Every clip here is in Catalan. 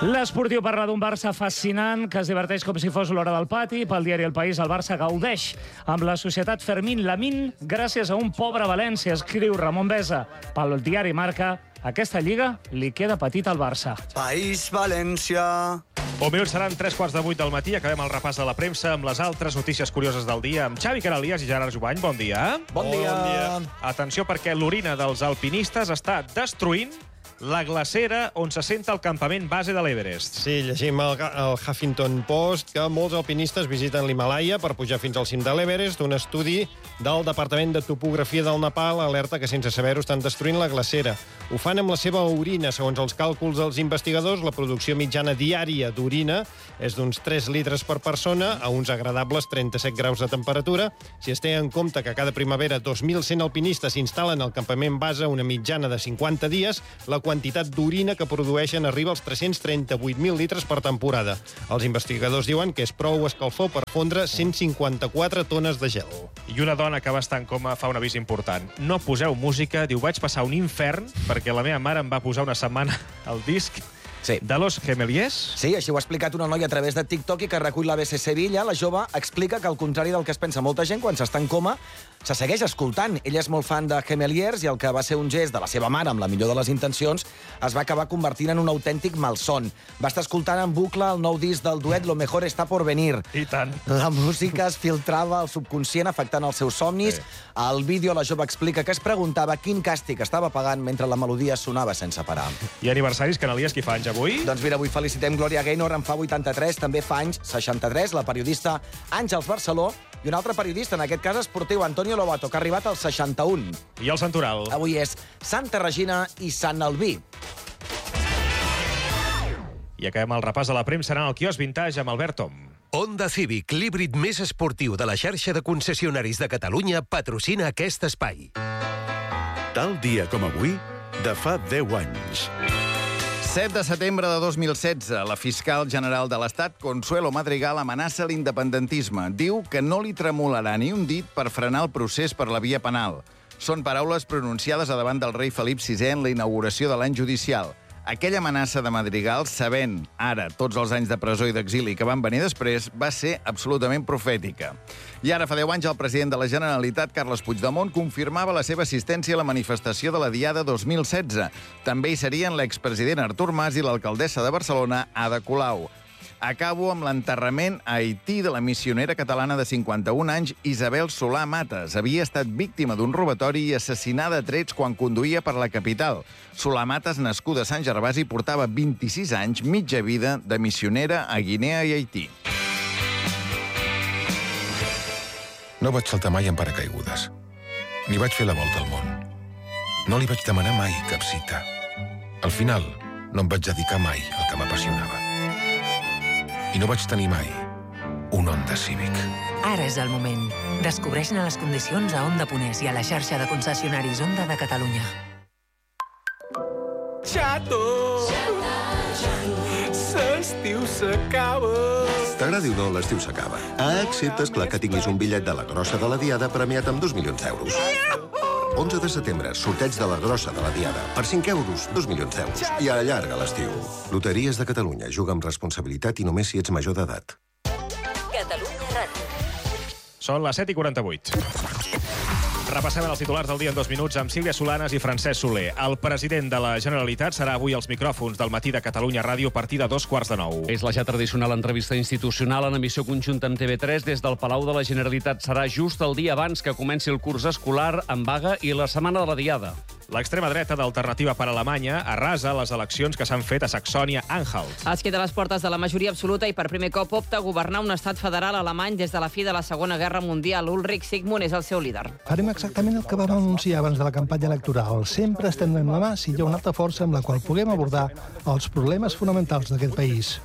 L'esportiu parla d'un Barça fascinant que es diverteix com si fos l'hora del pati. Pel diari El País, el Barça gaudeix amb la societat Fermín-Lamín gràcies a un pobre València, escriu Ramon Besa. Pel diari Marca, aquesta lliga li queda petita al Barça. País València. Un minut seran 7:45 del matí. Acabem el repàs de la premsa amb les altres notícies curioses del dia amb Xavi Canalias i Gerard Jubany. Bon dia. Bon dia. Atenció, perquè l'orina dels alpinistes està destruint la glacera on s'assenta el campament base de l'Everest. Sí, llegim al Huffington Post que molts alpinistes visiten l'Himalaya per pujar fins al cim de l'Everest. Un estudi del Departament de Topografia del Nepal alerta que sense saber-ho estan destruint la glacera. Ho fan amb la seva orina. Segons els càlculs dels investigadors, la producció mitjana diària d'orina és d'uns 3 litres per persona a uns agradables 37 graus de temperatura. Si es té en compte que cada primavera 2.100 alpinistes s'instal·len al campament base una mitjana de 50 dies, la quantitat d'orina que produeixen arriba als 338.000 litres per temporada. Els investigadors diuen que és prou escalfor per fondre 154 tones de gel. I una dona que va estar en coma fa un avís important. No poseu música, diu, vaig passar un infern perquè la meva mare em va posar una setmana el disc de Los Gemeliers. Sí, així ho ha explicat una noia a través de TikTok i que recull l'ABC Sevilla. La jove explica que, al contrari del que es pensa molta gent, quan s'està en coma, se segueix escoltant. Ella és molt fan de Gemeliers i el que va ser un gest de la seva mare, amb la millor de les intencions, es va acabar convertint en un autèntic malson. Va estar escoltant en bucle el nou disc del duet Lo Mejor Está Por Venir. I tant. La música es filtrava al subconscient afectant els seus somnis. Sí. Al vídeo la jove explica que es preguntava quin càstig estava pagant mentre la melodia sonava sense parar. I aniversaris, Canalias, qui fa anys avui? Doncs mira, avui felicitem Gloria Gaynor, en fa 83, també fa anys 63, la periodista Àngels Barceló, i un altre periodista, en aquest cas esportiu, Antonio Lobato, que ha arribat al 61. I el Santoral? Avui és Santa Regina i Sant Albí. I acabem el repàs de la premsa en el quiosc Vintage amb Albert Tom. Honda Civic, l'híbrid més esportiu de la xarxa de concessionaris de Catalunya, patrocina aquest espai. Tal dia com avui, de fa 10 anys. 7 de setembre de 2016, la fiscal general de l'Estat, Consuelo Madrigal, amenaça l'independentisme. Diu que no li tremolarà ni un dit per frenar el procés per la via penal. Són paraules pronunciades a davant del rei Felip VI en la inauguració de l'any judicial. Aquella amenaça de Madrigal, sabent ara tots els anys de presó i d'exili que van venir després, va ser absolutament profètica. I ara, fa 10 anys, el president de la Generalitat, Carles Puigdemont, confirmava la seva assistència a la manifestació de la Diada 2016. També hi serien l'expresident Artur Mas i l'alcaldessa de Barcelona, Ada Colau. Acabo amb l'enterrament a Haití de la missionera catalana de 51 anys, Isabel Solà Mates. Havia estat víctima d'un robatori i assassinada a trets quan conduïa per la capital. Solà Mates, nascuda a Sant Gervasi, portava 26 anys, mitja vida, de missionera a Guinea i Haití. No vaig saltar mai en paracaigudes. Ni vaig fer la volta al món. No li vaig demanar mai cap cita. Al final, no em vaig dedicar mai al que m'apassionava. I no vaig tenir mai un Honda Civic. Ara és el moment. Descobreix-ne les condicions a Honda Ponés i a la xarxa de concessionaris Honda de Catalunya. Xato! L'estiu s'acaba! T'agradi o no, l'estiu s'acaba. Excepte, esclar, que tinguis un bitllet de la grossa de la Diada premiat amb 2 milions d'euros. 11 de setembre, sorteig de la grossa de la Diada. Per 5 euros, 2 milions d'euros. I allarga l'estiu. Loteries de Catalunya. Juga amb responsabilitat i només si ets major d'edat. Catalunya Ràdio. Són les 7:48. Repassem els titulars del dia en 2 minuts amb Sílvia Solanes i Francesc Soler. El president de la Generalitat serà avui als micròfons del matí de Catalunya Ràdio a partir de 9:15. És la ja tradicional entrevista institucional en emissió conjunta amb TV3 des del Palau de la Generalitat. Serà just el dia abans que comenci el curs escolar en vaga i la setmana de la Diada. L'extrema dreta d'Alternativa per Alemanya arrasa les eleccions que s'han fet a Saxònia-Anhalt. Es queda a les portes de la majoria absoluta i per primer cop opta a governar un estat federal alemany des de la fi de la Segona Guerra Mundial. Ulrich Sigmund és el seu líder. Farem exactament el que vam anunciar abans de la campanya electoral. Sempre estendrem la mà si hi ha una altra força amb la qual puguem abordar els problemes fonamentals d'aquest país.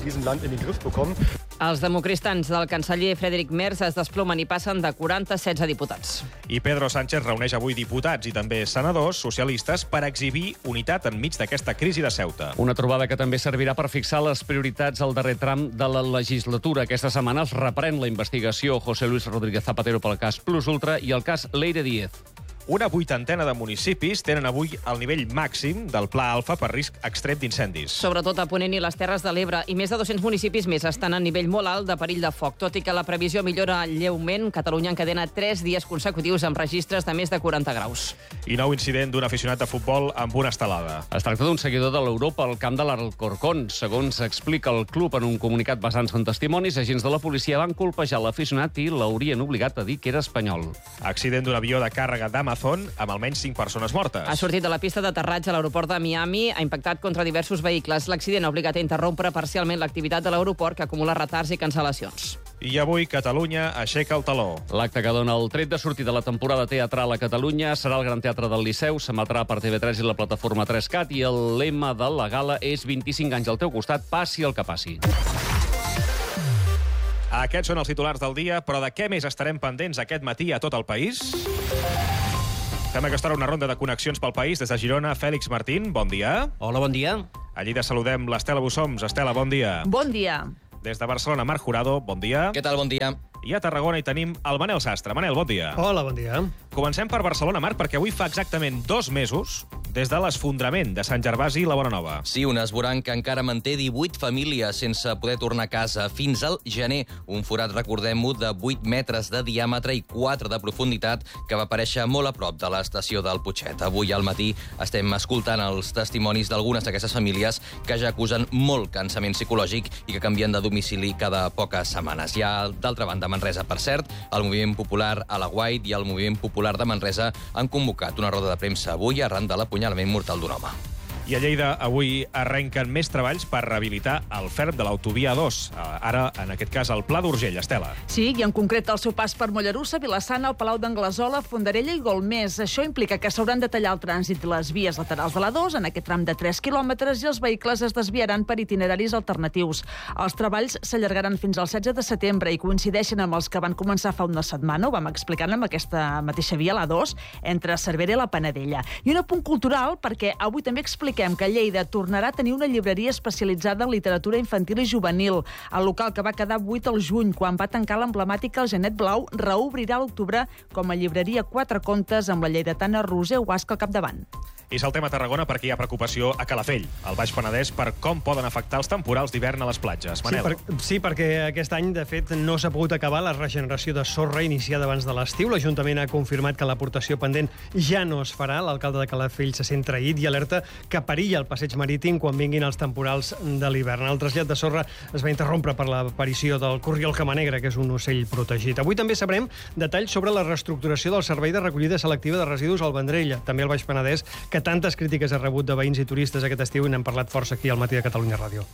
Els democristans del canceller Friedrich Merz es desplomen i passen de 40 a 16 diputats. I Pedro Sánchez reuneix avui diputats i també senadors socialistes per exhibir unitat enmig d'aquesta crisi de Ceuta. Una trobada que també servirà per fixar les prioritats al darrer tram de la legislatura. Aquesta setmana es reprèn la investigació José Luis Rodríguez Zapatero pel cas Plus Ultra i el cas Leire Díez. Una 80ena de municipis tenen avui el nivell màxim del Pla Alfa per risc extrem d'incendis. Sobretot a Ponent i les Terres de l'Ebre, i més de 200 municipis més estan a nivell molt alt de perill de foc. Tot i que la previsió millora lleument, Catalunya encadena 3 dies consecutius amb registres de més de 40 graus. I nou incident d'un aficionat de futbol amb una estelada. Es tracta d'un seguidor de l'Europa al camp de l'Alcorcón. Segons explica el club en un comunicat basant-se en testimonis, agents de la policia van colpejar l'aficionat i l'haurien obligat a dir que era espanyol. Accident d'un avió de càrrega d'Amazon amb almenys 5 persones mortes. Ha sortit de la pista d'aterratge a l'aeroport de Miami, ha impactat contra diversos vehicles. L'accident ha obligat a interrompre parcialment l'activitat de l'aeroport, que acumula retards i cancel·lacions. I avui Catalunya aixeca el taló. L'acte que dona el tret de sortir de la temporada teatral a Catalunya serà el Gran Teatre del Liceu, s'emetrà per TV3 i la plataforma 3CAT, i el lema de la gala és 25 anys al teu costat, passi el que passi. Aquests són els titulars del dia, però de què més estarem pendents aquest matí a tot el país? Fem aquesta hora una ronda de connexions pel país. Des de Girona, Fèlix Martín, bon dia. Hola, bon dia. A Lleida saludem l'Estela Bussoms. Estela, bon dia. Bon dia. Des de Barcelona, Marc Jurado, bon dia. Què tal, bon dia? I a Tarragona hi tenim el Manel Sastre. Manel, bon dia. Hola, bon dia. Comencem per Barcelona, Marc, perquè avui fa exactament 2 mesos des de l'esfondrament de Sant Gervasi i la Bonanova. Sí, un esvoranc que encara manté 18 famílies sense poder tornar a casa. Fins al gener, un forat, recordem-ho, de 8 metres de diàmetre i 4 de profunditat, que va aparèixer molt a prop de l'estació del Putxet. Avui al matí estem escoltant els testimonis d'algunes d'aquestes famílies que ja acusen molt cansament psicològic i que canvien de domicili cada poques setmanes. Hi ha, d'altra banda, Manresa, per cert, el Moviment Popular Alaguait i el Moviment Popular de Manresa han convocat una roda de premsa avui arran de l'apunyalament mortal d'un home. I a Lleida avui arrenquen més treballs per rehabilitar el ferm de l'autovia 2. Ara, en aquest cas, el Pla d'Urgell. Estela. Sí, i en concret el seu pas per Mollerussa, Vilassana, el Palau d'Anglesola, Fondarella i Golmés. Això implica que s'hauran de tallar el trànsit i les vies laterals de la 2 en aquest tram de 3 quilòmetres i els vehicles es desviaran per itineraris alternatius. Els treballs s'allargaran fins al 16 de setembre i coincideixen amb els que van començar fa una setmana, ho vam explicar amb aquesta mateixa via, la 2, entre Cervera i la Panadella. I un apunt cultural, perquè avui també expliquem que Lleida tornarà a tenir una llibreria especialitzada en literatura infantil i juvenil. El local, que va quedar buit al juny, quan va tancar l'emblemàtica El Genet Blau, reobrirà a l'octubre com a llibreria 4 contes amb la lleidatana Roser Huasca al capdavant. I saltem a Tarragona perquè hi ha preocupació a Calafell, al Baix Penedès, per com poden afectar els temporals d'hivern a les platges. Manel. Sí, perquè aquest any, de fet, no s'ha pogut acabar la regeneració de sorra iniciada abans de l'estiu. L'Ajuntament ha confirmat que l'aportació pendent ja no es farà. L'alcalde de Calafell se sent traït i alerta que perilla el passeig marítim quan vinguin els temporals de l'hivern. El trasllat de sorra es va interrompre per l'aparició del corriol camanegre, que és un ocell protegit. Avui també sabrem detalls sobre la reestructuració del servei de recollida selectiva de residus al Vendrell, també al Baix Penedès, que tantes crítiques ha rebut de veïns i turistes aquest estiu i n'hem parlat força aquí al Matí de Catalunya Ràdio.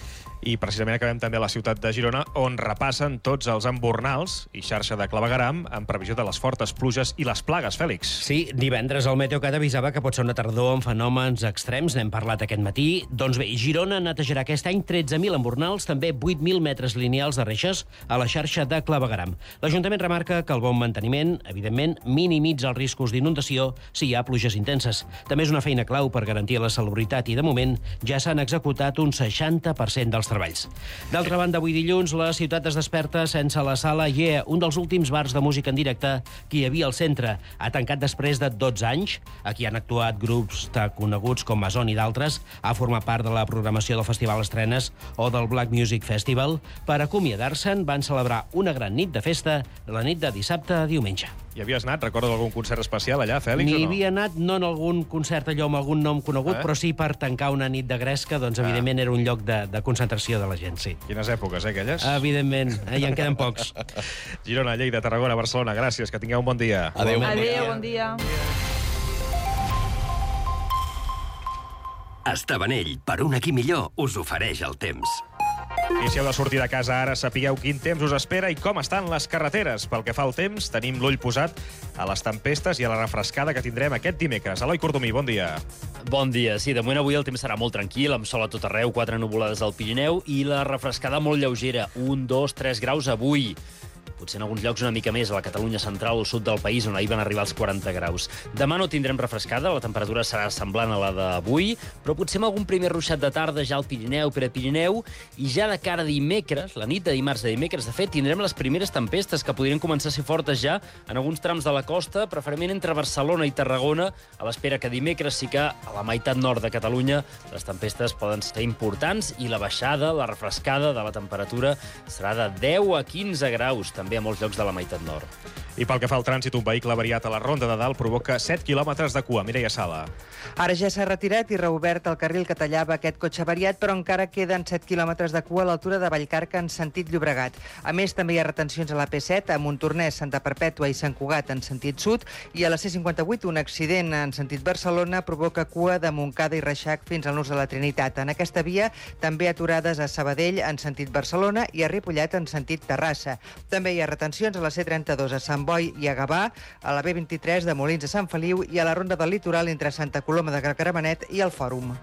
I precisament acabem també a la ciutat de Girona, on repassen tots els embornals i xarxa de clavegueram en previsió de les fortes pluges i les plagues, Fèlix. Sí, divendres el Meteocat avisava que pot ser una tardor amb fenòmens extrems, n'hem parlat aquest matí. Doncs bé, Girona netejarà aquest any 13.000 embornals, també 8.000 metres lineals de reixes a la xarxa de clavegueram. L'Ajuntament remarca que el bon manteniment, evidentment, minimitza els riscos d'inundació si hi ha pluges intenses. També és una feina clau per garantir la salubritat i, de moment, ja s'han executat un 60% dels treballs. D'altra banda, avui dilluns, la ciutat es desperta sense la sala Yeah, un dels últims bars de música en directe que hi havia al centre. Ha tancat després de 12 anys. Aquí han actuat grups tan coneguts com Mason i d'altres. Ha format part de la programació del Festival Estrenes o del Black Music Festival. Per acomiadar-se'n, van celebrar una gran nit de festa la nit de dissabte a diumenge. Hi havies anat? Recordes algun concert especial allà, Fèlix, N'hi o no? havia anat, no en algun concert allò amb algun nom conegut, però sí per tancar una nit de gresca, doncs evidentment era un lloc de concentració de la gent, sí. Quines èpoques, aquelles? Evidentment, ja en queden pocs. Girona, Lleida, Tarragona, Barcelona, gràcies, que tingueu un bon dia. Adéu. Adéu, bon dia. Estavanell, per un aquí millor, us ofereix el temps. I si heu de sortir de casa ara, sapigueu quin temps us espera i com estan les carreteres. Pel que fa al temps, tenim l'ull posat a les tempestes i a la refrescada que tindrem aquest dimecres. Eloi Cordomí, bon dia. Bon dia. Sí, de moment avui el temps serà molt tranquil, amb sol a tot arreu, 4 nuvolades al Pirineu i la refrescada molt lleugera, 1, 2, 3 graus avui. potser en alguns llocs una mica més, a la Catalunya central o al sud del país, on ahir van arribar als 40 graus. Demà no tindrem refrescada, la temperatura serà semblant a la d'avui, però potser amb algun primer ruixat de tarda ja al Pirineu, Prepirineu, i ja de cara a dimecres, la nit de dimarts a dimecres, de fet, tindrem les primeres tempestes que podrien començar a ser fortes ja en alguns trams de la costa, preferentment entre Barcelona i Tarragona, a l'espera que dimecres sí que a la meitat nord de Catalunya les tempestes poden ser importants i la baixada, la refrescada de la temperatura serà de 10 a 15 graus, també a molts llocs de la meitat nord. I pel que fa al trànsit, un vehicle avariat a la Ronda de Dalt provoca 7 quilòmetres de cua. Mireia Sala. Ara ja s'ha retirat i reobert el carril que tallava aquest cotxe avariat, però encara queden 7 quilòmetres de cua a l'altura de Vallcarca en sentit Llobregat. A més, també hi ha retencions a la P7, a Montornès, Santa Perpètua i Sant Cugat en sentit sud, i a la C58 un accident en sentit Barcelona provoca cua de Montcada i Reixac fins al Nus de la Trinitat. En aquesta via també aturades a Sabadell en sentit Barcelona i a Ripollet en sentit Terrassa. També hi ha retencions a la C32 a Sant Boi i a Gavà, a la B23 de Molins a Sant Feliu i a la Ronda del Litoral entre Santa Coloma de Gramenet i el Fòrum.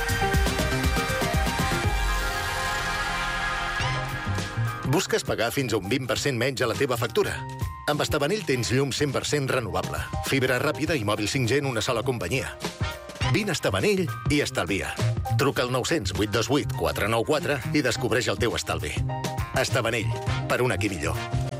Busques pagar fins a un 20% menys a la teva factura? Amb Estabanell tens llum 100% renovable, fibra ràpida i mòbil 5G en una sola companyia. Vine a Estabanell i estalvia. Truca al 900 828 494 i descobreix el teu estalvi. Estabanell, per un aquí millor.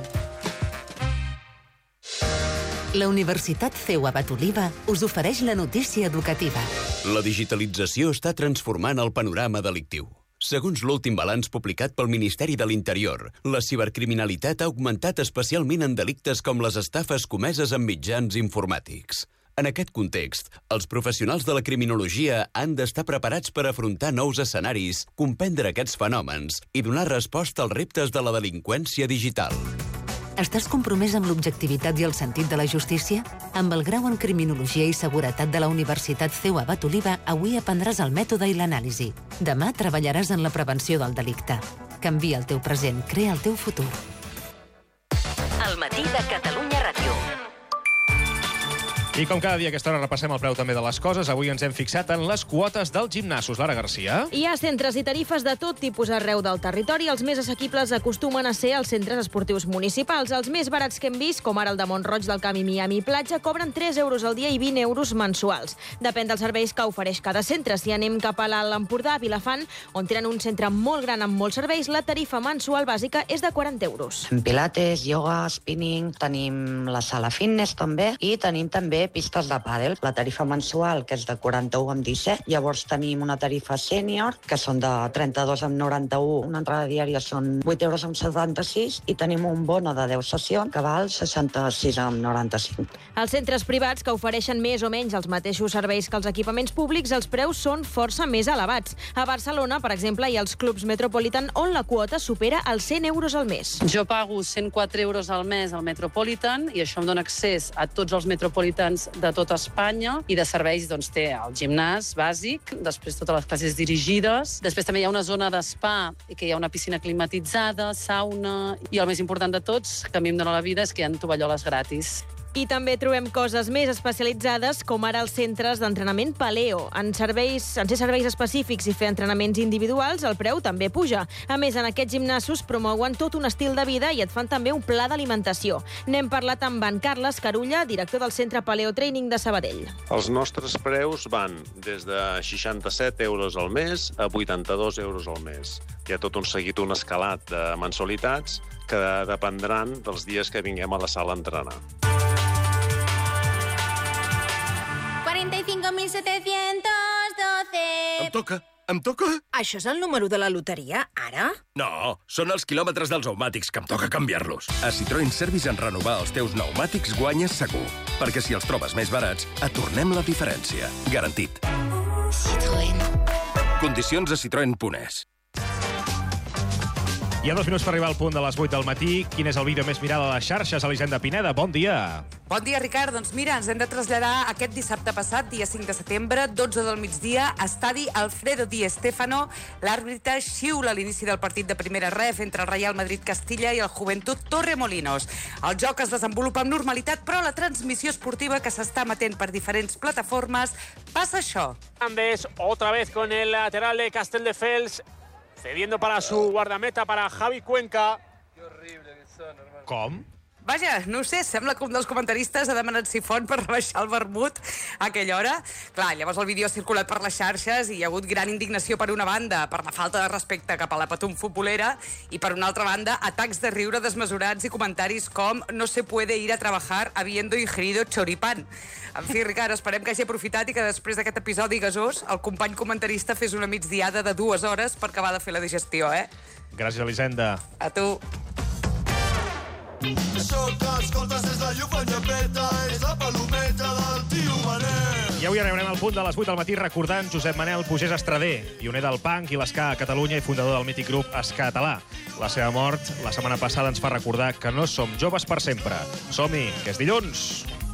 La Universitat CEU Abat Oliva us ofereix la notícia educativa. La digitalització està transformant el panorama delictiu. Segons l'últim balanç publicat pel Ministeri de l'Interior, la cibercriminalitat ha augmentat especialment en delictes com les estafes comeses amb mitjans informàtics. En aquest context, els professionals de la criminologia han d'estar preparats per afrontar nous escenaris, comprendre aquests fenòmens i donar resposta als reptes de la delinqüència digital. Estàs compromès amb l'objectivitat i el sentit de la justícia? Amb el grau en Criminologia i Seguretat de la Universitat CEU Abat Oliva, avui aprendràs el mètode i l'anàlisi. Demà treballaràs en la prevenció del delicte. Canvia el teu present, crea el teu futur. El matí de Catalunya Ràdio. I com cada dia a aquesta hora repassem el preu també de les coses, avui ens hem fixat en les quotes dels gimnasos. Lara Garcia. Hi ha centres i tarifes de tot tipus arreu del territori. Els més assequibles acostumen a ser els centres esportius municipals. Els més barats que hem vist, com ara el de Mont-roig del Camp i Miami Platja, cobren 3 euros al dia i 20 euros mensuals. Depèn dels serveis que ofereix cada centre. Si anem cap a l'Alt Empordà, a Vilafant, on tenen un centre molt gran amb molts serveis, la tarifa mensual bàsica és de 40 euros. Pilates, yoga, spinning, tenim la sala fitness també i tenim també pistes de pàdel. La tarifa mensual, que és de 41 amb 17, llavors tenim una tarifa sènior, que són de 32 amb 91, una entrada diària són 8 euros amb 76 i tenim un bono de 10 sessions que val 66 amb 95. Els centres privats, que ofereixen més o menys els mateixos serveis que els equipaments públics, els preus són força més elevats. A Barcelona, per exemple, hi ha els clubs Metropolitan on la quota supera els 100 euros al mes. Jo pago 104 euros al mes al Metropolitan i això em dona accés a tots els Metropolitans de tot Espanya i de serveis doncs, té el gimnàs bàsic, després totes les classes dirigides, després també hi ha una zona d'espa que hi ha una piscina climatitzada, sauna i el més important de tots, que a mi em dona la vida, és que hi ha tovalloles gratis. I també trobem coses més especialitzades, com ara els centres d'entrenament paleo. En ser serveis específics i fer entrenaments individuals, el preu també puja. A més, en aquests gimnasos promouen tot un estil de vida i et fan també un pla d'alimentació. N'hem parlat amb en Carles Carulla, director del Centre Paleo Training de Sabadell. Els nostres preus van des de 67 euros al mes a 82 euros al mes. Hi ha tot un seguit, un escalat de mensualitats que dependran dels dies que vinguem a la sala a entrenar. 45.712. Em toca? Això és el número de la loteria, ara? No, són els quilòmetres dels pneumàtics, que em toca canviar-los. A Citroën Service, en renovar els teus pneumàtics guanyes segur. Perquè si els trobes més barats, et tornem la diferència. Garantit. Citroën. Condicions a citroen.es. Hi ha 2 minuts per arribar al punt de les 8 del matí. Quin és el vídeo més mirat a les xarxes? Elisenda Pineda, bon dia. Bon dia, Ricard. Doncs mira, ens hem de traslladar aquest dissabte passat, dia 5 de setembre, 12 del migdia, estadi Alfredo Di Stéfano. L'àrbitre xiula a l'inici del partit de primera ref entre el Real Madrid-Castilla i el Juventud Torremolinos. El joc es desenvolupa amb normalitat, però la transmissió esportiva que s'està emetent per diferents plataformes passa això. Andes, otra vez con el lateral de Castelldefels, cediendo para su guardameta, para Javi Cuenca. Qué horrible. Com? Vaja, no ho sé, sembla que un dels comentaristes ha demanat sifon per rebaixar el vermut a aquella hora. Clar, llavors el vídeo ha circulat per les xarxes i hi ha hagut gran indignació per una banda per la falta de respecte cap a la patum futbolera i per una altra banda atacs de riure desmesurats i comentaris com no se puede ir a trabajar habiendo ingerido choripán. En fi, Ricard, esperem que hagi aprofitat i que després d'aquest episodi gasós el company comentarista fes una migdiada de 2 hores per acabar de fer la digestió, Gràcies, Elisenda. A tu. Això que escoltes des de Llufanyapeta és la palometa del tio Manel. I avui arribarem al punt de les 8 del matí recordant Josep Manel Pugès Estrader, pioner del punk i l'esca a Catalunya i fundador del mític grup Escatalà. La seva mort la setmana passada ens fa recordar que no som joves per sempre. Som-hi, que és dilluns.